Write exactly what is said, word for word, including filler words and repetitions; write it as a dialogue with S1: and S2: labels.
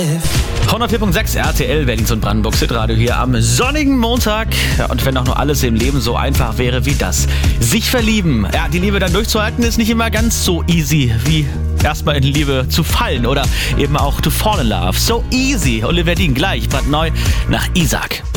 S1: hundertvier Komma sechs R T L Berlins und Brandenburg Hitradio hier am sonnigen Montag. Ja, und wenn auch nur alles im Leben so einfach wäre wie das. Sich verlieben. Ja, die Liebe dann durchzuhalten ist nicht immer ganz so easy wie erstmal in Liebe zu fallen oder eben auch to fall in love. So easy. Oliver Dean gleich, brandneu nach Isaac.